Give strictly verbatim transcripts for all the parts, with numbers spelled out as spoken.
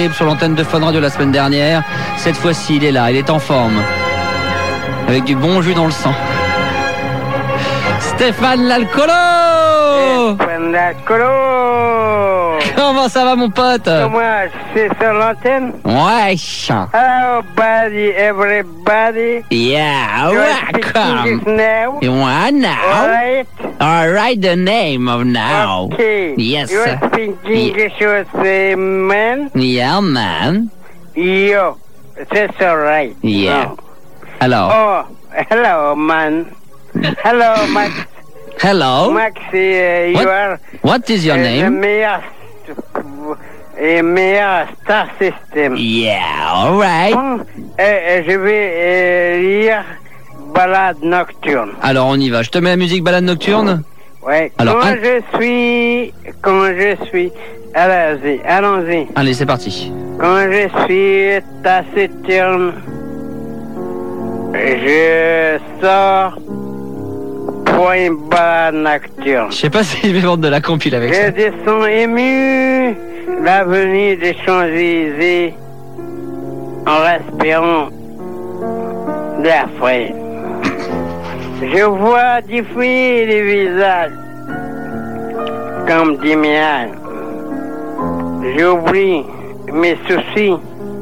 Sur l'antenne de Fun Radio la semaine dernière. Cette fois-ci, il est là, il est en forme. Avec du bon jus dans le sang. Stéphane l'alcoolo. Stéphane l'alcoolo. Comment ça va, mon pote? Moi, c'est sur l'antenne. Ouais. Hello, buddy, everybody. Yeah, You are welcome. speaking this now. You want now? All right. All right, the name of now. Okay. Yes, You sir. are speaking English with the man. Yeah, man. Yo, that's all right. Yeah. No. Alors, Oh, hello, man. Hello, Max. hello. Max, uh, you What? are What is your uh, the name? meilleur, uh, meilleur star system. Yeah, all right. Bon, euh, euh, je vais euh, lire Balade nocturne. Alors, on y va. Je te mets la musique balade nocturne. Ouais. Alors, quand un- je suis, quand je suis, allons-y, allons-y. Allez, c'est parti. Quand je suis taciturne, je sors pour une balade nocturne. Je sais pas si je vais vendre de la compile avec Je ça. descends ému l'avenue des Champs-Élysées en respirant l'air frais. Je vois défiler les visages comme des miels. J'oublie mes soucis.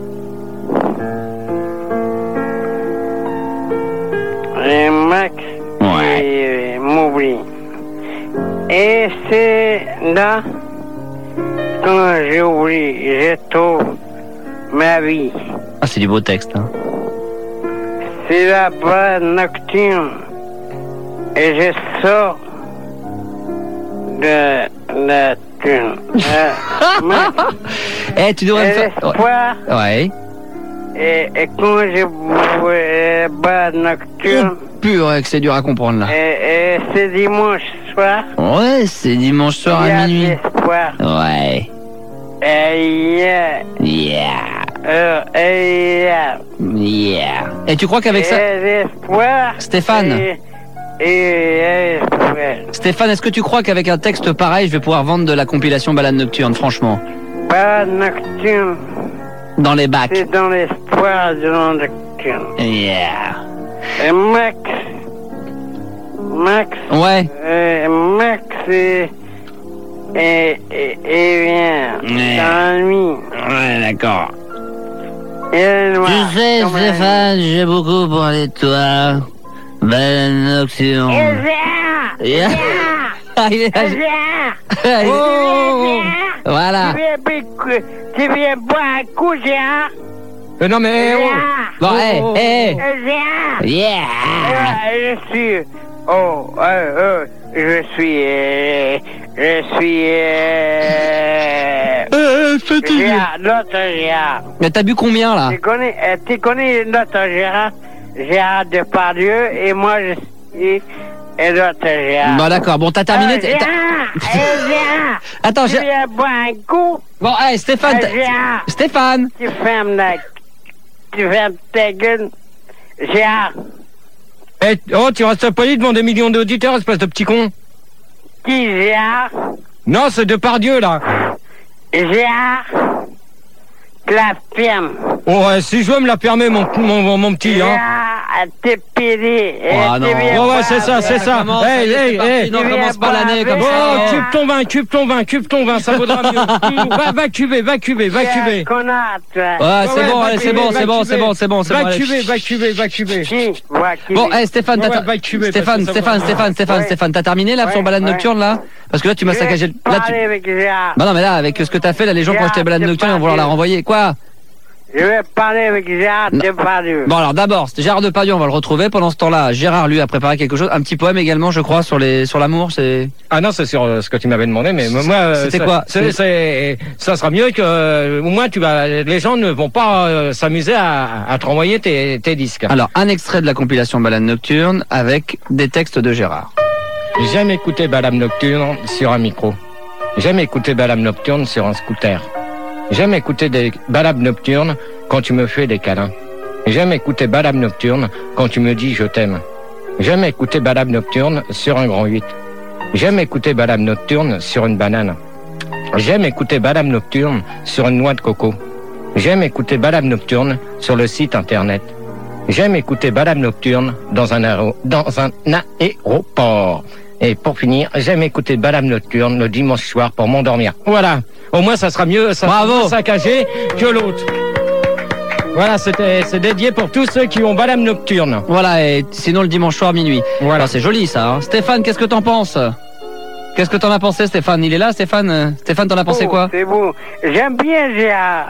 Et Max Ouais. et m'oublie. Et c'est là, quand j'oublie, je trouve ma vie. Ah, c'est du beau texte. Hein. C'est la balade nocturne. Et je sors de la thune. Euh, Max, Eh, tu devrais me et faire... l'espoir, Ouais. et, et quand je bois la balade nocturne, Purée, que c'est dur à comprendre, là. et, et c'est dimanche soir, Ouais, c'est dimanche soir il y à a de minuit. l'espoir. Ouais. Et il y a, Yeah. euh, et il y a, Yeah. Et tu crois qu'avec ça... et l'espoir. Stéphane. Et, et l'espoir. Stéphane, est-ce que tu crois qu'avec un texte pareil, je vais pouvoir vendre de la compilation balade nocturne, franchement? Balade nocturne, Dans les bacs. c'est dans l'espoir de la nocturne. Yeah. Et Max, Max, Ouais. euh, Max, et, et, et, et vient Ouais. dans la nuit. Ouais, d'accord. Et le noir, Tu sais, comme la Stéphane, j'ai beaucoup parlé de toi. Balade nocturne. nuit. Et viens, Yeah. viens, Ah, il est là. et viens. Oh. Tu Voilà. viens, pique- tu viens boire un coup, Gérard. Euh, non mais... oh. Viens. Bon, hé, oh, hé. Et viens. Yeah. Euh, je suis. Oh, euh, euh, je suis. Euh, je suis. Euh, Euh, fatigué. Gérard, notre Gérard. Mais t'as bu combien, là? Tu connais, euh, tu connais notre Gérard, Gérard Depardieu, et moi je suis. Et notre Gérard. Bon, d'accord. Bon, t'as terminé. Euh, t'as- viens, t'as- eh, viens. Attends, Tu j'ai... viens boire un coup. Bon, hé, Stéphane. Euh, t'as- Gérard, Stéphane. tu fermes la. Tu fermes ta gueule. Gérard, Eh, oh, tu restes poli devant des millions d'auditeurs, espèce de petit con. qui Gérard? Non, c'est Depardieu, là. Gérard, la ferme. Oh, ouais, si je veux me la permettre, mon, mon, mon, mon petit, hein. Gérard, t'es pédé. Oh, non. Oh, ouais, c'est ça, c'est ça. Commence, ça y Hey, est, c'est hey, parti. hey. Non, Tu commence viens pas l'année boire comme un ça. Oh, verre. cube ton vin, cube ton vin, cube ton vin, ça vaudra mieux. Va, va cuber, va cuber, va cuber. Connard, toi. Ouais, c'est Ouais, bon, va allez, c'est cuber, bon, va c'est bon, cuber. c'est bon, c'est bon, c'est bon. Va allez. cuber, va cuber, va cuber. Qui? Va, qui? Bon, hé, Stéphane, Ouais, t'as... ouais, va cuber, Stéphane, parce que ça Stéphane, va- Stéphane, Stéphane, Ouais. Stéphane, t'as terminé, là, Ouais, sur balade ouais. nocturne, là? Parce que là, tu m'as Je vais saccagé... Là, tu... parler avec Gérard. Bah non, mais là, avec ce que t'as fait, là, les gens qui ont acheté balade Gérard, nocturne, ils vont vouloir la Depardieu. renvoyer. Quoi? Je vais parler avec Gérard Non. Depardieu. Bon, alors d'abord, c'était Gérard Depardieu, on va le retrouver. Pendant ce temps-là, Gérard, lui, a préparé quelque chose. Un petit poème également, je crois, sur les, sur l'amour, c'est... Ah non, c'est sur euh, ce que tu m'avais demandé, mais moi... euh, C'était ça- quoi? c'est, c'est, Ça sera mieux que... euh, Au moins, tu vas, les gens ne vont pas euh, s'amuser à, à te renvoyer tes, tes disques. Alors, un extrait de la compilation Balade Nocturne avec des textes de Gérard. J'aime écouter Balade Nocturne sur un micro. J'aime écouter Balade Nocturne sur un scooter. J'aime écouter des balades nocturnes quand tu me fais des câlins. J'aime écouter Balade Nocturne quand tu me dis je t'aime. J'aime écouter Balade Nocturne sur un grand huit. J'aime écouter Balade Nocturne sur une banane. J'aime écouter Balade Nocturne sur une noix de coco. J'aime écouter Balade Nocturne sur le site internet. J'aime écouter Balade Nocturne dans un, aéro, dans un aéroport. Et pour finir, j'aime écouter Balade Nocturne le dimanche soir pour m'endormir. Voilà, au moins ça sera mieux, ça sera mieux saccagé que l'autre. Voilà, c'était, c'est dédié pour tous ceux qui ont Balade Nocturne. Voilà, et sinon le dimanche soir minuit. Voilà, alors, c'est joli ça. Hein. Stéphane, qu'est-ce que t'en penses? Qu'est-ce que t'en as pensé, Stéphane? Il est là, Stéphane? Stéphane, t'en as pensé oh, quoi? C'est beau. J'aime bien Gérard.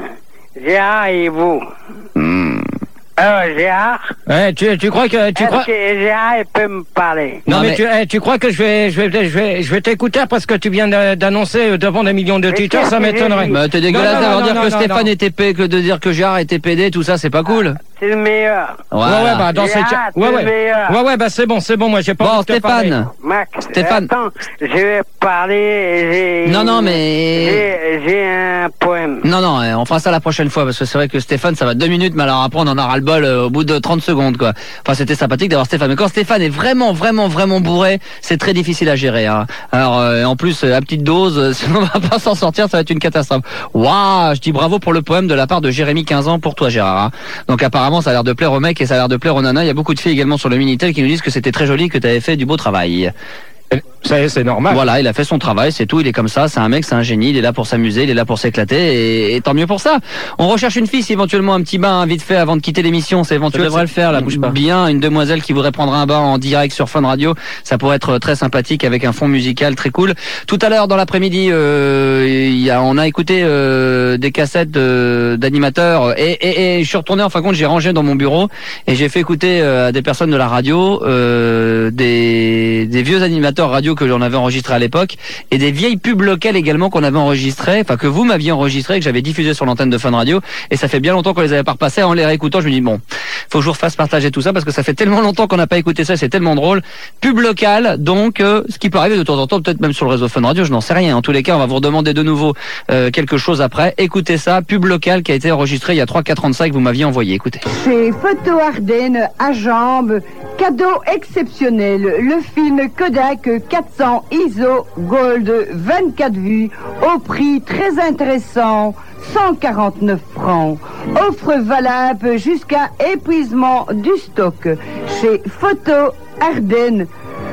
Gérard et vous. Hmm. Alors, Gérard. Ouais, tu, tu crois que tu Est-ce crois que Gérard il peut me parler? Non, Non mais, mais Tu, eh, tu crois que je vais je vais je vais je vais t'écouter parce que tu viens de- d'annoncer devant des millions de Mais tuteurs, ça qu'est-ce que j'ai m'étonnerait. dit? bah, t'es dégueulasse Non, non, d'avoir non, dire non, que non, Stéphane non. était P, que de dire que Gérard était P D, tout ça, c'est pas cool. C'est le meilleur. Voilà. Ouais ouais bah dans ces Gérard, cas c'est ouais le ouais. meilleur. Ouais ouais bah c'est bon, c'est bon, moi j'ai pas Bon, envie de te parler. Stéphane. Max, Stéphane. attends, je vais parler. J'ai, Non, non, mais- J'ai, j'ai un poème. Non, non, euh, on fera ça la prochaine fois, parce que c'est vrai que Stéphane, ça va deux minutes, mais alors après, on en aura le bol euh, au bout de trente secondes, quoi. Enfin, c'était sympathique d'avoir Stéphane. Mais quand Stéphane est vraiment, vraiment, vraiment bourré, c'est très difficile à gérer, hein. Alors, euh, en plus, euh, à petite dose, euh, si on va pas s'en sortir, ça va être une catastrophe. Waouh, je dis bravo pour le poème de la part de Jérémy, quinze ans, pour toi, Gérard, hein. Donc, apparemment, ça a l'air de plaire aux mecs et ça a l'air de plaire aux nanas. Il y a beaucoup de filles également sur le Minitel qui nous disent que c'était très joli, que tu avais fait du beau travail. C'est c'est normal. Voilà, il a fait son travail, c'est tout, il est comme ça, c'est un mec, c'est un génie, il est là pour s'amuser, il est là pour s'éclater, et, et tant mieux pour ça. On recherche une fille, si éventuellement un petit bain vite fait avant de quitter l'émission, c'est éventuellement... Ça devrait le faire, là, bouge pas. Bien, une demoiselle qui voudrait prendre un bain en direct sur Fun Radio, ça pourrait être très sympathique avec un fond musical très cool. Tout à l'heure, dans l'après-midi, euh, il y a, on a écouté euh, des cassettes de- d'animateurs, et, et, et je suis retourné, en fin de compte, j'ai rangé dans mon bureau, et j'ai fait écouter euh, à des personnes de la radio, euh, des, des vieux animateurs radio que j'en avais enregistrés à l'époque, et des vieilles pubs locales également qu'on avait enregistrées, enfin que vous m'aviez enregistrées, que j'avais diffusées sur l'antenne de Fun Radio, et ça fait bien longtemps qu'on les avait pas repassées. En les réécoutant, je me dis bon, faut que je vous refasse partager tout ça parce que ça fait tellement longtemps qu'on n'a pas écouté ça, c'est tellement drôle. Pub locale, donc euh, ce qui peut arriver de temps en temps, peut-être même sur le réseau Fun Radio, je n'en sais rien. En tous les cas, on va vous redemander de nouveau euh, quelque chose après. Écoutez ça, pub locale qui a été enregistrée il y a trois quatre ans de ça, que vous m'aviez envoyé. Écoutez. Chez Photo Ardennes à Jambes, cadeau exceptionnel, le film Kodak quatre cents I S O Gold vingt-quatre vues au prix très intéressant, cent quarante-neuf francs. Offre valable jusqu'à épuisement du stock chez Photo Ardennes,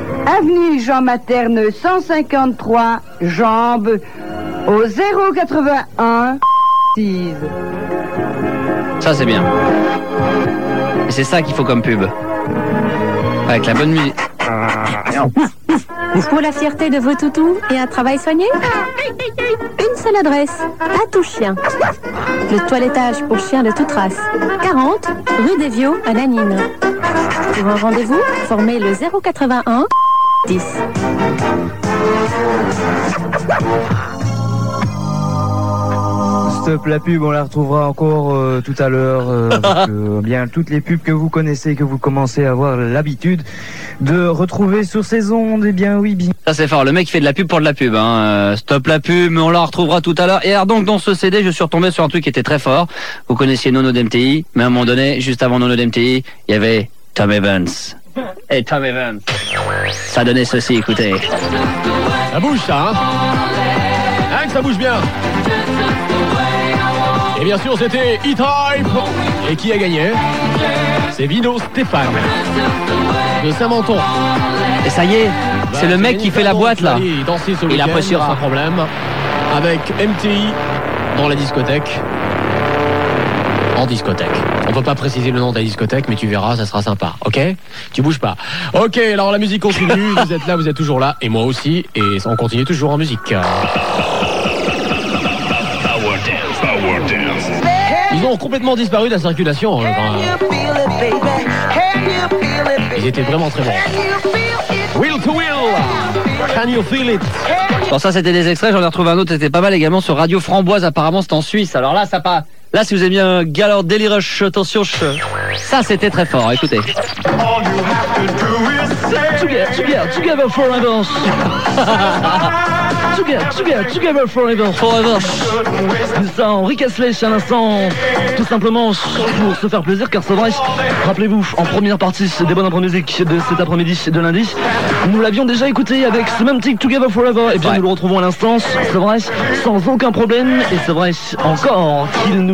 avenue Jean Materne cent cinquante-trois, Jambes, au zéro quatre-vingt-un six. Ça c'est bien. Et c'est ça qu'il faut comme pub. Avec la bonne musique. Pour la fierté de vos toutous et un travail soigné, une seule adresse, à tout chien. Le toilettage pour chiens de toute race, quarante rue des Viaux à Nanine. Pour un rendez-vous, formez le zéro quatre-vingt-un dix. Stop la pub, on la retrouvera encore euh, tout à l'heure. Euh, avec, euh, bien toutes les pubs que vous connaissez, que vous commencez à avoir l'habitude de retrouver sur ces ondes. Eh bien oui, bien. Ça c'est fort, le mec il fait de la pub pour de la pub, hein. Euh, stop la pub, mais on la retrouvera tout à l'heure. Et alors donc dans ce C D, je suis retombé sur un truc qui était très fort. Vous connaissiez Nono d'M T I, mais à un moment donné, juste avant Nono d'M T I, il y avait Tom Evans. Et Tom Evans, ça donnait ceci, écoutez. Ça bouge ça, hein Hein, que ça bouge bien. Et bien sûr c'était E-Type. Et qui a gagné? C'est Vino Stéphane de Saint-Menton. Et ça y est, c'est le mec qui fait la boîte là. Il danser ce Il week-end appréciera. sans problème avec M T I dans la discothèque. En discothèque. On peut pas préciser le nom de la discothèque, mais tu verras, ça sera sympa, ok? Tu bouges pas. Ok, alors la musique continue, vous êtes là, vous êtes toujours là, et moi aussi, et on continue toujours en musique. Ils ont complètement disparu de la circulation. hein, Ils étaient vraiment très bons. Will to Will, Can You Feel It? Bon, ça c'était des extraits, j'en ai retrouvé un autre, c'était pas mal également sur Radio Framboise, apparemment c'est en Suisse. Alors là, ça pas. Là, si vous aimez bien Galore Delirush, attention, je... ça c'était très fort, écoutez. Together, together, together forever. Together, together, together forever. Forever. Ça, Henri Casselet à l'instant, tout simplement pour se faire plaisir, car c'est vrai, rappelez-vous, en première partie des bonnes après-musiques de cet après-midi de lundi, nous l'avions déjà écouté avec ce même titre Together Forever, et bien ouais. Nous le retrouvons à l'instant, c'est vrai, sans aucun problème, et c'est vrai encore qu'il nous